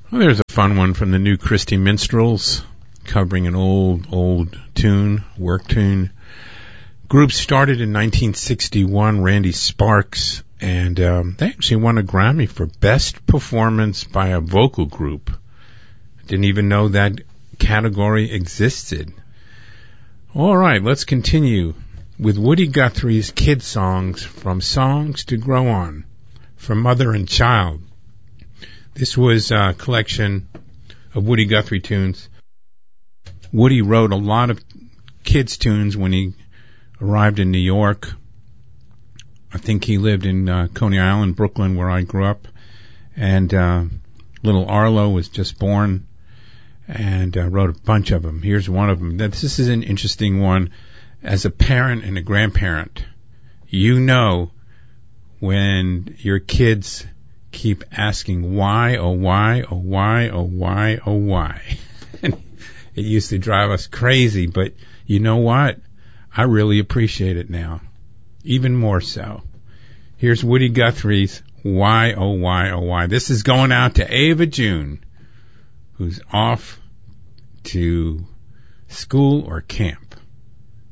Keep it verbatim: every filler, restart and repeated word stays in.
Well, there's a fun one from the New Christy Minstrels, covering an old, old tune, work tune. Group started in nineteen sixty-one, Randy Sparks, and um, they actually won a Grammy for Best Performance by a Vocal Group. Didn't even know that category existed. All right, let's continue with Woody Guthrie's Kid Songs, From Songs to Grow On, for Mother and Child. This was a collection of Woody Guthrie tunes. Woody wrote a lot of kids' tunes when he arrived in New York. I think he lived in uh, Coney Island, Brooklyn, where I grew up. And uh, little Arlo was just born and uh, wrote a bunch of them. Here's one of them. This is an interesting one. As a parent and a grandparent, you know when your kids keep asking why, oh why, oh why, oh why, oh why. And it used to drive us crazy, but you know what? I really appreciate it now, even more so. Here's Woody Guthrie's Why, Oh Why, Oh Why. This is going out to Ava June, who's off to school or camp.